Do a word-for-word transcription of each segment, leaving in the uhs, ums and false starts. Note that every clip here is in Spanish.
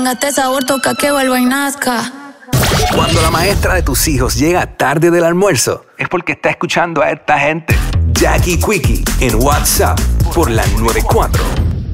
Este sabor toca que vuelva y nazca. Cuando la maestra de tus hijos llega tarde del almuerzo, es porque está escuchando a esta gente. Jackie Quickie en WhatsApp por la noventa y cuatro.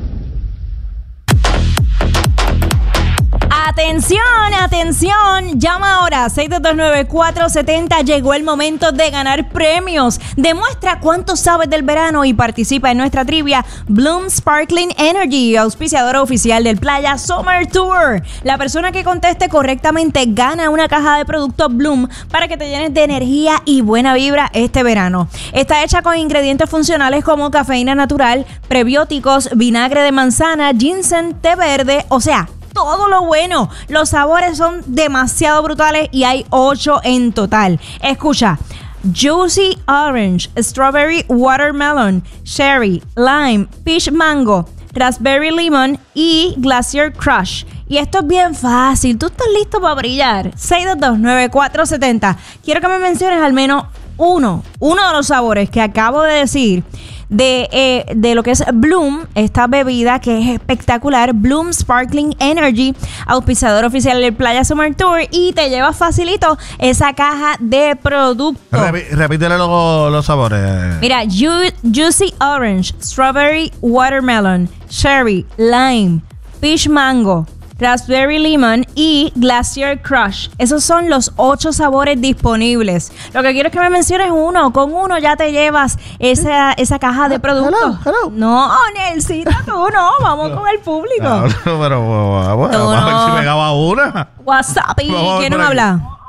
Atención, atención, llama ahora seis dos dos nueve cuatro siete cero. Llegó el momento de ganar premios. Demuestra cuánto sabes del verano y participa en nuestra trivia Bloom Sparkling Energy, auspiciadora oficial del Playa Summer Tour. La persona que conteste correctamente gana una caja de productos Bloom para que te llenes de energía y buena vibra este verano. Está hecha con ingredientes funcionales como cafeína natural, prebióticos, vinagre de manzana, ginseng, té verde, o sea, todo lo bueno. Los sabores son demasiado brutales y hay ocho en total. Escucha: Juicy Orange, Strawberry Watermelon, Cherry, Lime, Peach Mango, Raspberry Lemon y Glacier Crush. Y esto es bien fácil. ¿Tú estás listo para brillar? seis dos dos nueve cuatro siete cero. Quiero que me menciones al menos uno, uno de los sabores que acabo de decir. De, eh, de lo que es Bloom, esta bebida que es espectacular, Bloom Sparkling Energy, auspiciador oficial del Playa Summer Tour, y te lleva facilito esa caja de productos. Repi- repítele los, los sabores. Mira, ju- Juicy Orange, Strawberry Watermelon, Cherry, Lime, Peach Mango, Raspberry Lemon y Glacier Crush. Esos son los ocho sabores disponibles. Lo que quiero es que me menciones uno. Con uno ya te llevas esa, esa caja de productos. Hello, hello. No, Nelsita, tú no. Vamos con el público. No, no, pero bueno, Tú vamos a ver no. si me gaba una. WhatsApp. ¿Y Vamos a ver quién por nos aquí. habla?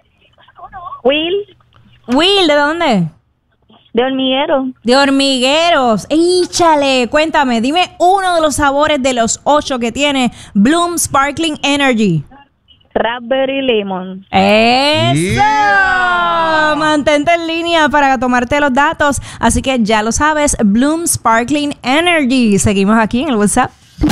Will, Will, ¿de dónde? de hormiguero. De Hormigueros. Échale, cuéntame, dime uno de los sabores de los ocho que tiene Bloom Sparkling Energy. Raspberry Lemon. ¡Eso! Yeah. Mantente en línea para tomarte los datos. Así que ya lo sabes, Bloom Sparkling Energy. Seguimos aquí en el WhatsApp.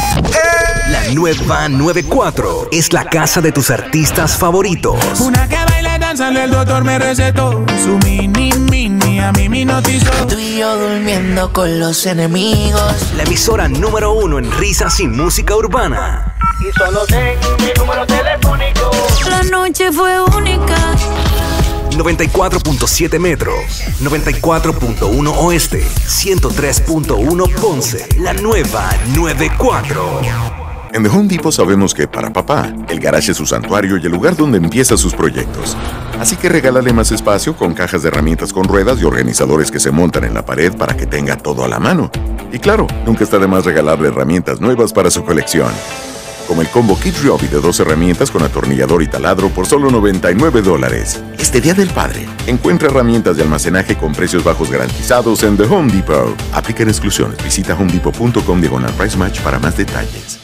La nueva noventa y cuatro es la casa de tus artistas favoritos. Una que baila y danza, el doctor me recetó su mini mini, a mí me hipnotizó. Tú y yo durmiendo con los enemigos. La emisora número uno en risas y música urbana. Y solo tengo mi número telefónico. La noche fue única. noventa y cuatro punto siete Metro, noventa y cuatro punto uno Oeste, ciento tres punto uno Ponce. La nueva noventa y cuatro. En The Home Depot sabemos que para papá, el garage es su santuario y el lugar donde empieza sus proyectos. Así que regálale más espacio con cajas de herramientas con ruedas y organizadores que se montan en la pared para que tenga todo a la mano. Y claro, nunca está de más regalarle herramientas nuevas para su colección. Como el combo Kid Ryobi de dos herramientas con atornillador y taladro por solo noventa y nueve dólares. Este Día del Padre, encuentra herramientas de almacenaje con precios bajos garantizados en The Home Depot. Aplican exclusiones. Visita homedepot punto com diagonal price match para más detalles.